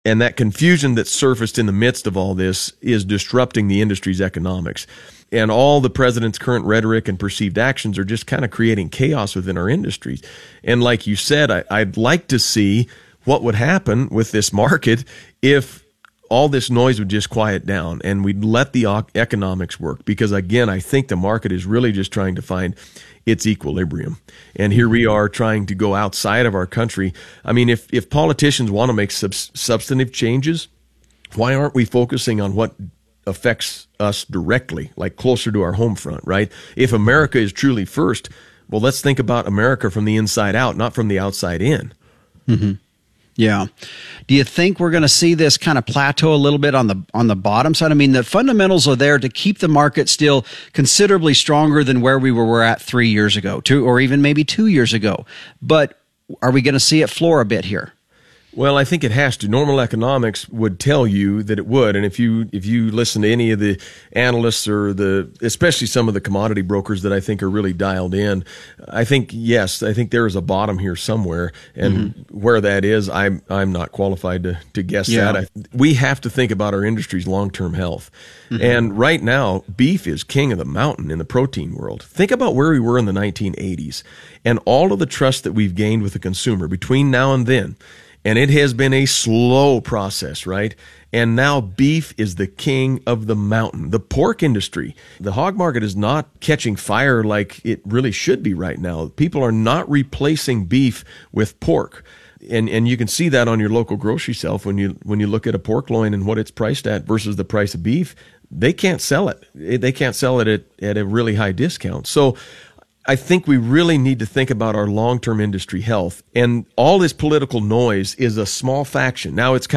And that confusion that surfaced in the midst of all this is disrupting the industry's economics. And all the president's current rhetoric and perceived actions are just kind of creating chaos within our industries. And like you said, I'd like to see what would happen with this market if all this noise would just quiet down and we'd let the economics work. Because again, I think the market is really just trying to find its equilibrium. And here we are trying to go outside of our country. I mean, if politicians want to make substantive changes, why aren't we focusing on what affects us directly, like closer to our home front, right? If America is truly first, well, let's think about America from the inside out, not from the outside in. Mm-hmm. Yeah. Do you think we're going to see this kind of plateau a little bit on the bottom side? I mean, the fundamentals are there to keep the market still considerably stronger than where we were at 3 years ago, or even maybe 2 years ago. But are we going to see it floor a bit here? Well, I think it has to. Normal economics would tell you that it would. And if you listen to any of the analysts or especially some of the commodity brokers that I think are really dialed in, I think there is a bottom here somewhere. And where that is, I'm not qualified to guess that. We have to think about our industry's long-term health. And right now, beef is king of the mountain in the protein world. Think about where we were in the 1980s and all of the trust that we've gained with the consumer between now and then. And it has been a slow process, right? And now beef is the king of the mountain. The pork industry, the hog market is not catching fire like it really should be right now. People are not replacing beef with pork. And you can see that on your local grocery shelf when you look at a pork loin and what it's priced at versus the price of beef. They can't sell it. They can't sell it at a really high discount. So I think we really need to think about our long-term industry health. And all this political noise is a small faction. Now it's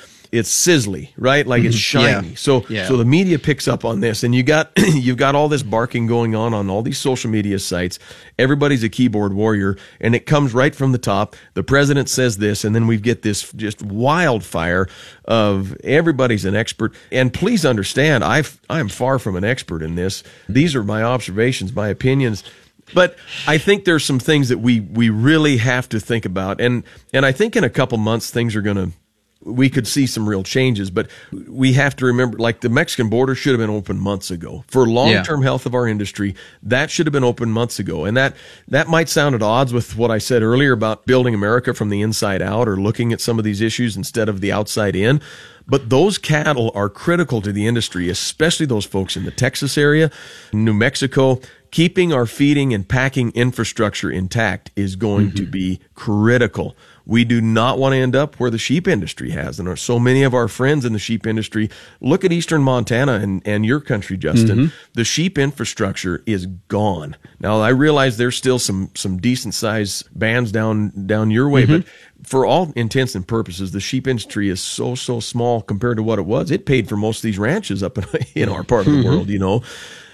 sizzly, right? Like it's shiny. Yeah. So the media picks up on this, and you've got all this barking going on all these social media sites. Everybody's a keyboard warrior, and it comes right from the top. The president says this, and then we get this just wildfire of everybody's an expert. And please understand, I'm far from an expert in this. These are my observations, my opinions. But I think there's some things that we really have to think about. And I think in a couple months, we could see some real changes. But we have to remember, like the Mexican border should have been open months ago. For long-term health of our industry, that should have been open months ago. And that might sound at odds with what I said earlier about building America from the inside out or looking at some of these issues instead of the outside in. But those cattle are critical to the industry, especially those folks in the Texas area, New Mexico. Keeping our feeding and packing infrastructure intact is going to be critical. We do not want to end up where the sheep industry has. And so many of our friends in the sheep industry, look at eastern Montana and your country, Justin. The sheep infrastructure is gone. Now, I realize there's still some decent-sized bands down your way, but for all intents and purposes, the sheep industry is so small compared to what it was. It paid for most of these ranches up in our part of the world, you know.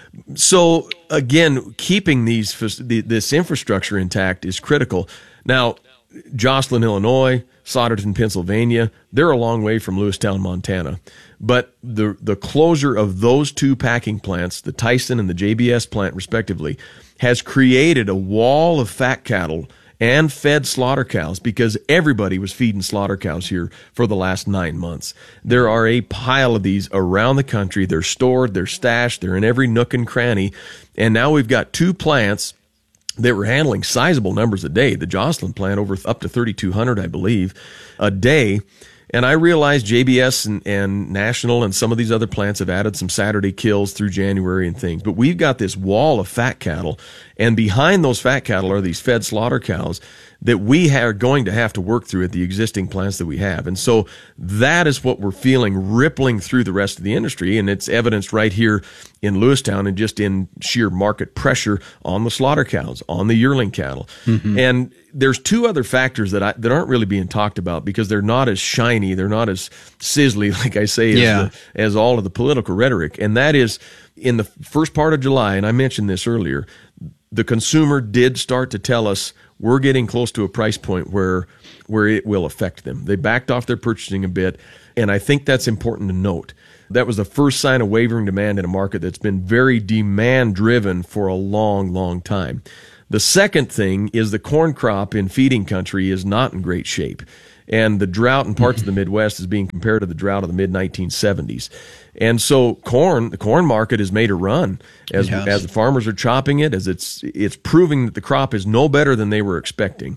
So again, keeping this infrastructure intact is critical. Now, Joslyn, Illinois, Solderton, Pennsylvania, they're a long way from Lewistown, Montana. But the closure of those two packing plants, the Tyson and the JBS plant respectively, has created a wall of fat cattle and fed slaughter cows because everybody was feeding slaughter cows here for the last 9 months. There are a pile of these around the country. They're stored, they're stashed, they're in every nook and cranny. And now we've got two plants that were handling sizable numbers a day. The Joslyn plant up to 3,200, I believe, a day. And I realize JBS and National and some of these other plants have added some Saturday kills through January and things. But we've got this wall of fat cattle, and behind those fat cattle are these fed slaughter cows that we are going to have to work through at the existing plants that we have. And so that is what we're feeling rippling through the rest of the industry, and it's evidenced right here in Lewistown and just in sheer market pressure on the slaughter cows, on the yearling cattle. And there's two other factors that aren't really being talked about because they're not as shiny, they're not as sizzly, like I say, as all of the political rhetoric. And that is in the first part of July, and I mentioned this earlier, the consumer did start to tell us we're getting close to a price point where it will affect them. They backed off their purchasing a bit, and I think that's important to note. That was the first sign of wavering demand in a market that's been very demand-driven for a long, long time. The second thing is the corn crop in feeding country is not in great shape. And the drought in parts of the Midwest is being compared to the drought of the mid-1970s. And so the corn market has made a run as the farmers are chopping it, as it's proving that the crop is no better than they were expecting.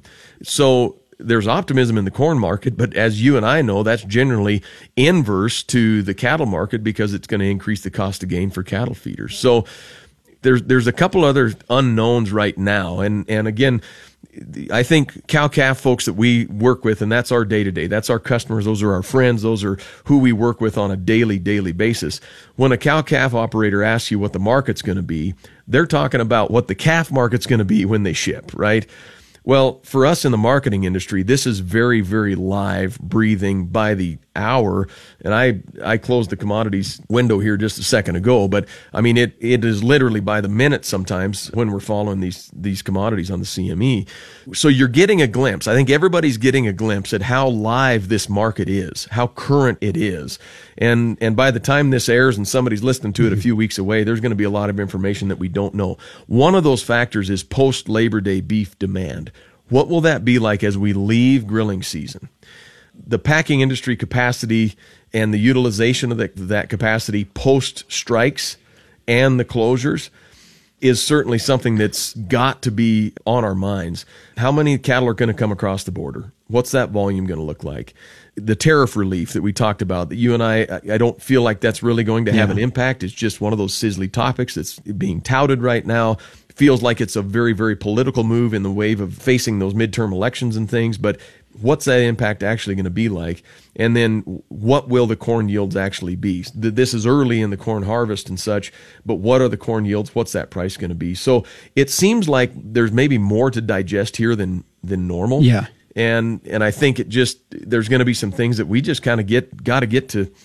So there's optimism in the corn market, but as you and I know, that's generally inverse to the cattle market because it's going to increase the cost of gain for cattle feeders. So there's a couple other unknowns right now. And again, I think cow-calf folks that we work with, and that's our day-to-day, that's our customers, those are our friends, those are who we work with on a daily basis. When a cow-calf operator asks you what the market's going to be, they're talking about what the calf market's going to be when they ship, right? Well, for us in the marketing industry, this is very, very live, breathing by the hour. And I closed the commodities window here just a second ago, but I mean, it is literally by the minute sometimes when we're following these commodities on the CME. So you're getting a glimpse. I think everybody's getting a glimpse at how live this market is, how current it is. And by the time this airs and somebody's listening to it a few weeks away, there's going to be a lot of information that we don't know. One of those factors is post-Labor Day beef demand. What will that be like as we leave grilling season? The packing industry capacity and the utilization of that capacity post-strikes and the closures is certainly something that's got to be on our minds. How many cattle are going to come across the border? What's that volume going to look like? The tariff relief that we talked about, that you and I don't feel like that's really going to have an impact. It's just one of those sizzly topics that's being touted right now. Feels like it's a very, very political move in the wave of facing those midterm elections and things. But what's that impact actually going to be like? And then what will the corn yields actually be? This is early in the corn harvest and such, but what are the corn yields? What's that price going to be? So it seems like there's maybe more to digest here than normal. Yeah. And I think there's going to be some things that we just kind of got to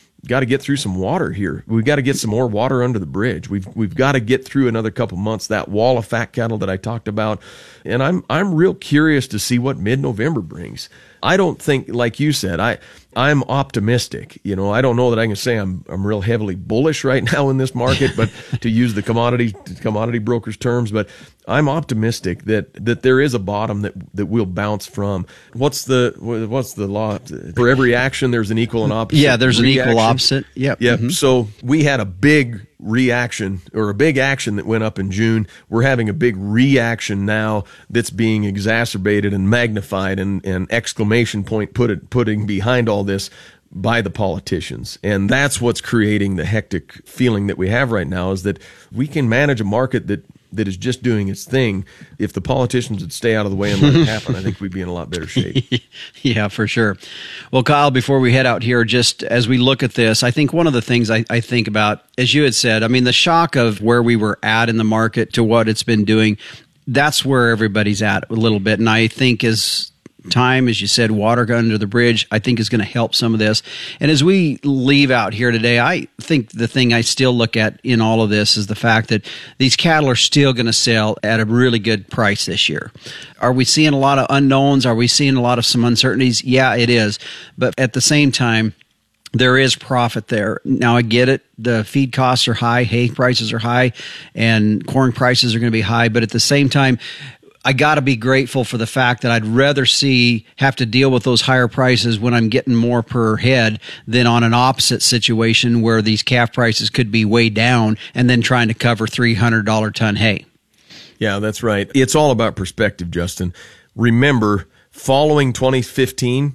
get through some water here. We've got to get some more water under the bridge. We've got to get through another couple months, that wall of fat cattle that I talked about. And I'm real curious to see what mid-November brings. I don't think, like you said, I'm optimistic. You know, I don't know that I can say I'm real heavily bullish right now in this market, but to use the commodity brokers terms, but I'm optimistic that there is a bottom that we'll bounce from. What's the law? For every action, there's an equal and opposite. Yeah, there's reaction. An equal opposite. Yep. Yep. Mm-hmm. So we had a big reaction or a big action that went up in June. We're having a big reaction now that's being exacerbated and magnified and exclamation point putting behind all this by the politicians. And that's what's creating the hectic feeling that we have right now, is that we can manage a market that is just doing its thing. If the politicians would stay out of the way and let it happen, I think we'd be in a lot better shape. Yeah, for sure. Well, Kyle, before we head out here, just as we look at this, I think one of the things I think about, as you had said, I mean, the shock of where we were at in the market to what it's been doing, that's where everybody's at a little bit. And I think as time, as you said, water under the bridge, I think is going to help some of this. And as we leave out here today, I think the thing I still look at in all of this is the fact that these cattle are still going to sell at a really good price this year. Are we seeing a lot of unknowns? Are we seeing a lot of some uncertainties? Yeah, it is. But at the same time, there is profit there. Now, I get it. The feed costs are high, hay prices are high, and corn prices are going to be high. But at the same time, I got to be grateful for the fact that I'd rather have to deal with those higher prices when I'm getting more per head than on an opposite situation where these calf prices could be way down and then trying to cover $300 ton hay. Yeah, that's right. It's all about perspective, Justin. Remember, following 2015,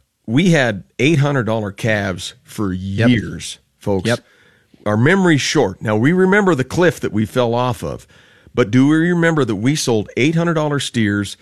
we had $800 calves for years, folks. Yep. Our memory's short. Now, we remember the cliff that we fell off of. But do we remember that we sold $800 steers,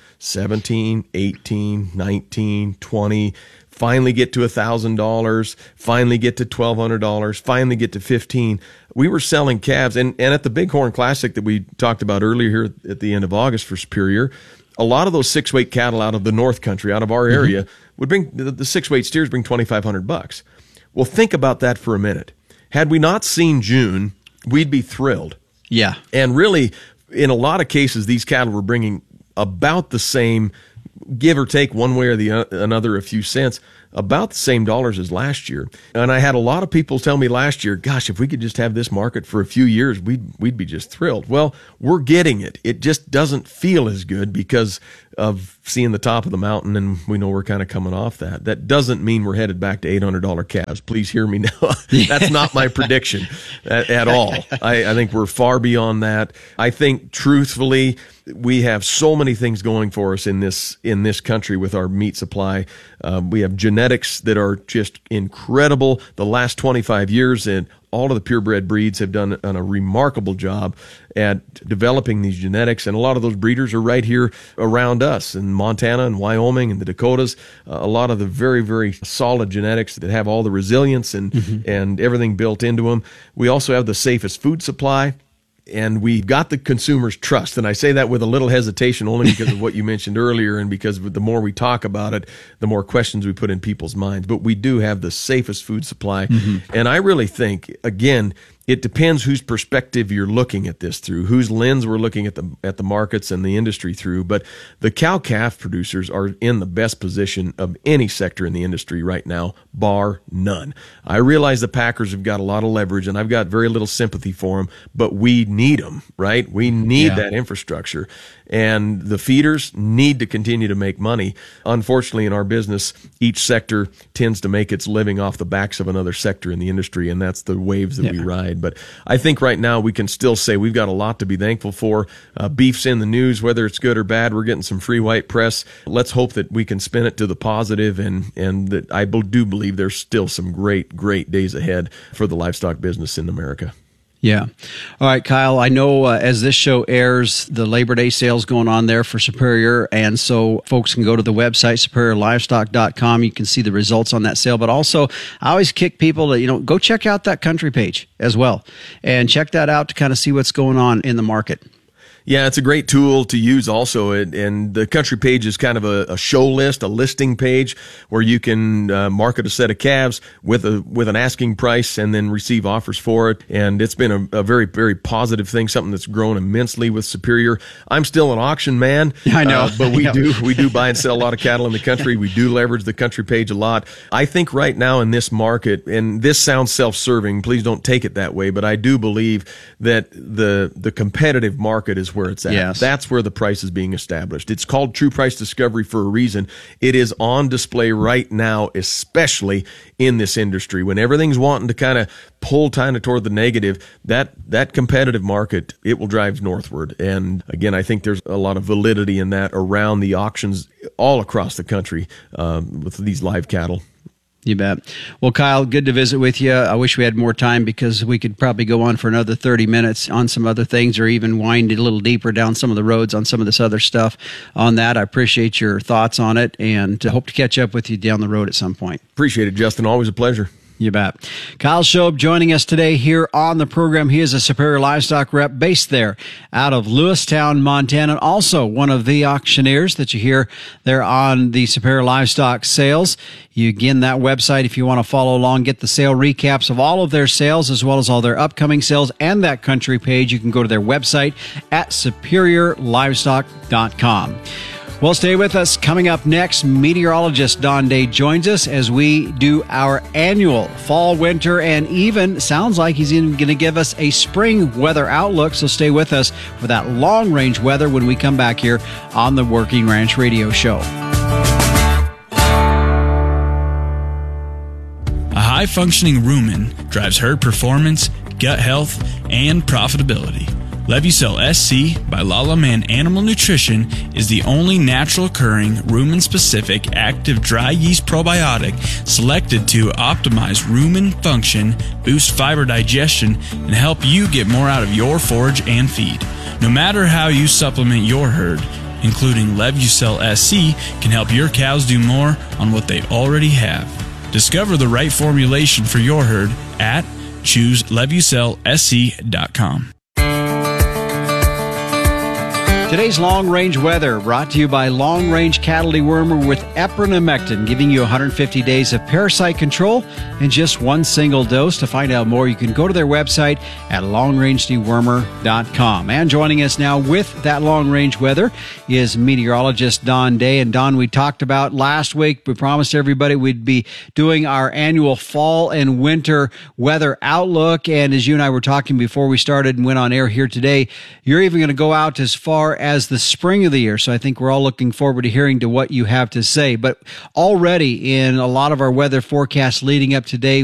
17, 18, 19, 20, finally get to $1,000, finally get to $1,200, finally get to 15. We were selling calves. And at the Bighorn Classic that we talked about earlier here at the end of August for Superior, a lot of those 6-weight cattle out of the North Country, out of our area, would bring the 6-weight steers bring $2,500. Well, think about that for a minute. Had we not seen June, we'd be thrilled. Yeah. And really, in a lot of cases, these cattle were bringing about the same, give or take one way or the another, a few cents, about the same dollars as last year. And I had a lot of people tell me last year, gosh, if we could just have this market for a few years, we'd be just thrilled. Well, we're getting it. It just doesn't feel as good because of seeing the top of the mountain, and we know we're kind of coming off that. That doesn't mean we're headed back to $800 calves. Please hear me now. That's not my prediction at all. I think we're far beyond that. I think, truthfully, we have so many things going for us in this country with our meat supply. We have genetics that are just incredible. The last 25 years, and all of the purebred breeds have done a remarkable job at developing these genetics, and a lot of those breeders are right here around us in Montana and Wyoming and the Dakotas. A lot of the very, very solid genetics that have all the resilience and everything built into them. We also have the safest food supply. And we got the consumer's trust. And I say that with a little hesitation only because of what you mentioned earlier, and because the more we talk about it, the more questions we put in people's minds. But we do have the safest food supply. And I really think, again, it depends whose perspective you're looking at this through, whose lens we're looking at the markets and the industry through. But the cow-calf producers are in the best position of any sector in the industry right now, bar none. I realize the Packers have got a lot of leverage, and I've got very little sympathy for them, but we need them, right? We need that infrastructure. And the feeders need to continue to make money. Unfortunately, in our business, each sector tends to make its living off the backs of another sector in the industry, and that's the waves that we ride. But I think right now we can still say we've got a lot to be thankful for. Beef's in the news, whether it's good or bad. We're getting some free white press. Let's hope that we can spin it to the positive, and that I do believe there's still some great, great days ahead for the livestock business in America. Yeah. All right, Kyle, I know as this show airs, the Labor Day sale's going on there for Superior, and so folks can go to the website, superiorlivestock.com. You can see the results on that sale, but also I always kick people to, go check out that country page as well, and check that out to kind of see what's going on in the market. Yeah, it's a great tool to use also. And the country page is kind of a show list, a listing page where you can market a set of calves with an asking price and then receive offers for it. And it's been a very, very positive thing, something that's grown immensely with Superior. I'm still an auction man. I know. But we do buy and sell a lot of cattle in the country. We do leverage the country page a lot. I think right now in this market, and this sounds self-serving, please don't take it that way, but I do believe that the competitive market is where it's at. Yes. That's where the price is being established. It's called True Price Discovery for a reason. It is on display right now, especially in this industry. When everything's wanting to kind of pull kind of toward the negative, that competitive market, it will drive northward. And again, I think there's a lot of validity in that around the auctions all across the country with these live cattle. You bet. Well, Kyle, good to visit with you. I wish we had more time because we could probably go on for another 30 minutes on some other things, or even wind a little deeper down some of the roads on some of this other stuff on that. I appreciate your thoughts on it, and hope to catch up with you down the road at some point. Appreciate it, Justin. Always a pleasure. You bet. Kyle Shobe joining us today here on the program. He is a Superior Livestock rep based there out of Lewistown, Montana. Also one of the auctioneers that you hear there on the Superior Livestock sales. You again, that website, if you want to follow along, get the sale recaps of all of their sales as well as all their upcoming sales, and that country page. You can go to their website at superiorlivestock.com. Well, stay with us. Coming up next, meteorologist Don Day joins us as we do our annual fall, winter, and even sounds like he's even going to give us a spring weather outlook. So stay with us for that long-range weather when we come back here on the Working Ranch Radio Show. A high-functioning rumen drives herd performance, gut health, and profitability. Levucel SC by Lala Man Animal Nutrition is the only natural occurring rumen-specific active dry yeast probiotic selected to optimize rumen function, boost fiber digestion, and help you get more out of your forage and feed. No matter how you supplement your herd, including Levucel SC can help your cows do more on what they already have. Discover the right formulation for your herd at chooselevucelsc.com. Today's Long Range Weather brought to you by Long Range Cattle Dewormer with Epronamectin, giving you 150 days of parasite control in just one single dose. To find out more, you can go to their website at longrangedewormer.com. And joining us now with that Long Range Weather is meteorologist Don Day. And Don, we talked about last week, we promised everybody we'd be doing our annual fall and winter weather outlook. And as you and I were talking before we started and went on air here today, you're even going to go out as far as the spring of the year. So I think we're all looking forward to hearing to what you have to say. But already in a lot of our weather forecasts leading up today,